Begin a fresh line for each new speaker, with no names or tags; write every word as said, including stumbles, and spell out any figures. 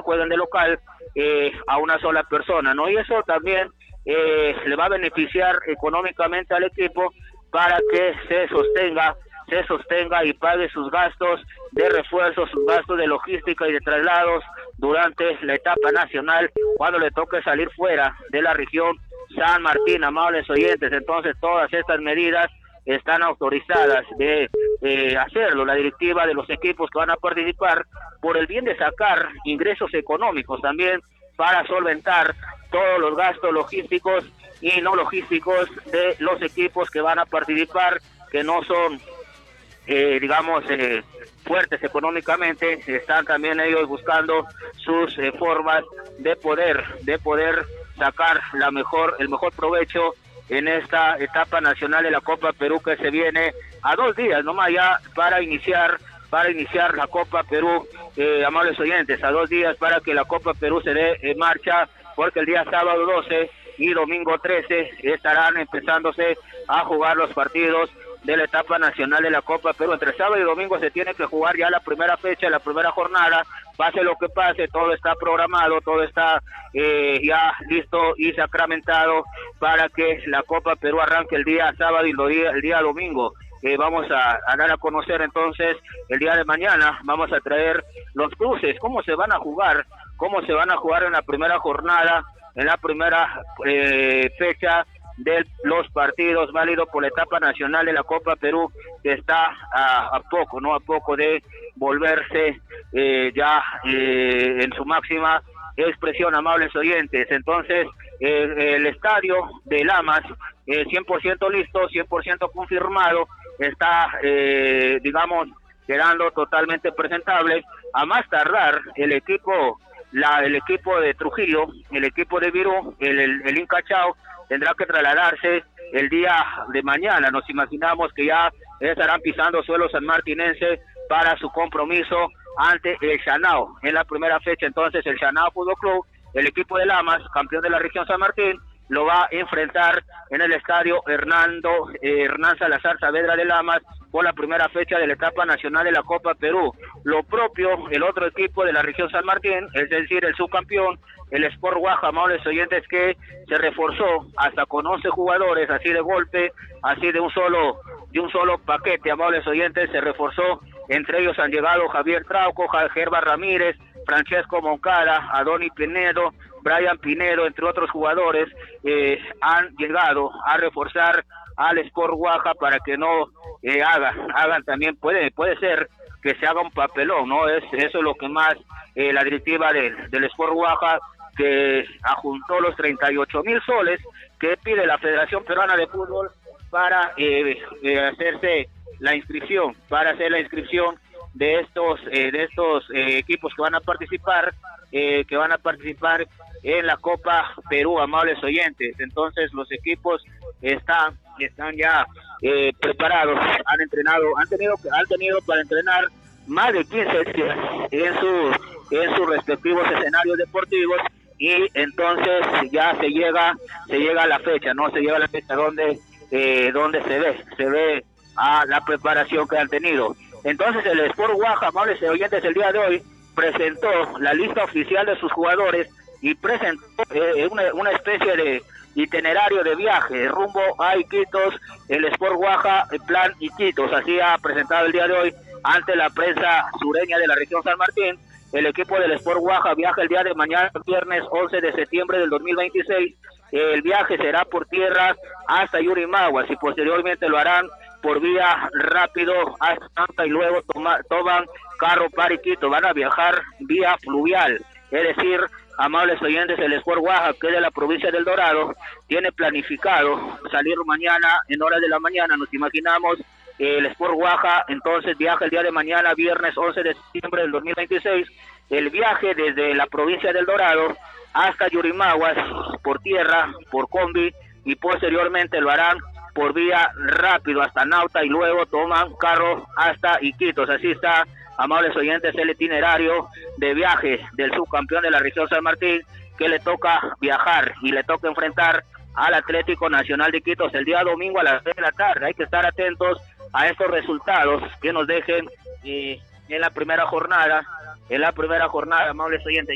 jueguen de local eh, a una sola persona, ¿no? Y eso también eh, le va a beneficiar económicamente al equipo para que se sostenga se sostenga y pague sus gastos de refuerzo, sus gastos de logística y de traslados durante la etapa nacional, cuando le toque salir fuera de la región San Martín, amables oyentes. Entonces todas estas medidas están autorizadas de eh, hacerlo la directiva de los equipos que van a participar, por el bien de sacar ingresos económicos también para solventar todos los gastos logísticos y no logísticos de los equipos que van a participar, que no son Eh, digamos, eh, fuertes económicamente. Están también ellos buscando sus eh, formas de poder, de poder sacar la mejor, el mejor provecho en esta etapa nacional de la Copa Perú, que se viene a dos días nomás ya para iniciar, para iniciar la Copa Perú, eh, amables oyentes, a dos días para que la Copa Perú se dé en marcha, porque el día sábado doce y domingo trece estarán empezándose a jugar los partidos de la etapa nacional de la Copa Perú. Entre sábado y domingo se tiene que jugar ya la primera fecha, la primera jornada, pase lo que pase, todo está programado, todo está eh, ya listo y sacramentado para que la Copa Perú arranque el día sábado y el día, el día domingo. Eh, vamos a, a dar a conocer entonces el día de mañana, vamos a traer los cruces, cómo se van a jugar, cómo se van a jugar en la primera jornada, en la primera eh, fecha de los partidos válidos por la etapa nacional de la Copa Perú, que está a, a poco, no a poco de volverse eh, ya eh, en su máxima expresión, amables oyentes. Entonces, eh, el estadio de Lamas, eh, cien por ciento listo, cien por ciento confirmado, está, eh, digamos, quedando totalmente presentable. A más tardar, el equipo, la, el equipo de Trujillo, el equipo de Virú, el, el, el Inca Chao, tendrá que trasladarse el día de mañana. Nos imaginamos que ya estarán pisando suelo sanmartinense para su compromiso ante el Chanao en la primera fecha. Entonces el Chanao Fútbol Club, el equipo de Lamas, campeón de la región San Martín, lo va a enfrentar en el estadio Hernando eh, Hernán Salazar Saavedra de Lamas por la primera fecha de la etapa nacional de la Copa Perú. Lo propio el otro equipo de la región San Martín, es decir, el subcampeón, el Sport Guaja, amables oyentes, que se reforzó hasta con once jugadores, así de golpe, así de un solo de un solo paquete, amables oyentes, se reforzó. Entre ellos han llegado Javier Trauco, Gerba Ramírez, Francesco Moncada, Adoni Pinedo, Brian Pinedo, entre otros jugadores, eh, han llegado a reforzar al Sport Guaja para que no eh, hagan, hagan también, puede puede ser que se haga un papelón, ¿no? Es Eso es lo que más eh, la directiva del, del Sport Guaja, que ajuntó los treinta y ocho mil soles que pide la Federación Peruana de Fútbol para eh, eh, hacerse la inscripción, para hacer la inscripción de estos eh, de estos eh, equipos que van a participar, eh, que van a participar en la Copa Perú, amables oyentes. Entonces los equipos están están ya eh, preparados, han entrenado, han tenido han tenido para entrenar más de quince días en sus en sus respectivos escenarios deportivos, y entonces ya se llega se llega a la fecha, no se llega a la fecha donde eh, donde se ve se ve a la preparación que han tenido. Entonces el Sport Guaja, amables oyentes, el día de hoy presentó la lista oficial de sus jugadores y presentó eh, una, una especie de itinerario de viaje rumbo a Iquitos. El Sport Guaja, el plan Iquitos, así ha presentado el día de hoy ante la prensa sureña de la región San Martín. El equipo del Sport Guaja viaja el día de mañana, viernes once de septiembre del dos mil veintiséis. El viaje será por tierra hasta Yurimaguas y posteriormente lo harán por vía rápido hasta Santa, y luego toma, toman carro para Iquitos. Van a viajar vía fluvial, es decir, amables oyentes, el Sport Guaja, que es de la provincia del Dorado, tiene planificado salir mañana en horas de la mañana. Nos imaginamos el Sport Guaja entonces viaja el día de mañana, viernes once de septiembre del dos mil veintiséis, el viaje desde la provincia del Dorado hasta Yurimaguas por tierra, por combi, y posteriormente lo harán por vía rápido hasta Nauta y luego toman carro hasta Iquitos. Así está, amables oyentes, el itinerario de viaje del subcampeón de la región San Martín, que le toca viajar y le toca enfrentar al Atlético Nacional de Iquitos el día domingo a las seis de la tarde. Hay que estar atentos a estos resultados que nos dejen eh, en la primera jornada, en la primera jornada, amables oyentes.